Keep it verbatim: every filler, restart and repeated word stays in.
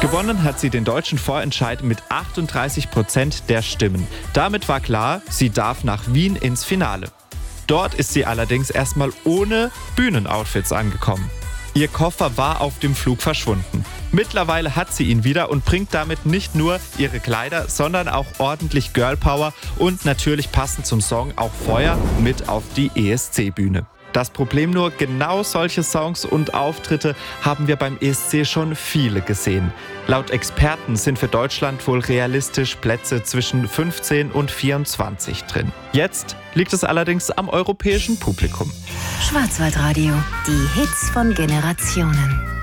Gewonnen hat sie den deutschen Vorentscheid mit achtunddreißig Prozent der Stimmen. Damit war klar, sie darf nach Wien ins Finale. Dort ist sie allerdings erstmal ohne Bühnenoutfits angekommen. Ihr Koffer war auf dem Flug verschwunden. Mittlerweile hat sie ihn wieder und bringt damit nicht nur ihre Kleider, sondern auch ordentlich Girlpower und natürlich passend zum Song auch Feuer mit auf die E S C-Bühne. Das Problem nur, genau solche Songs und Auftritte haben wir beim E S C schon viele gesehen. Laut Experten sind für Deutschland wohl realistisch Plätze zwischen fünfzehn und vierundzwanzig drin. Jetzt liegt es allerdings am europäischen Publikum. Schwarzwaldradio, die Hits von Generationen.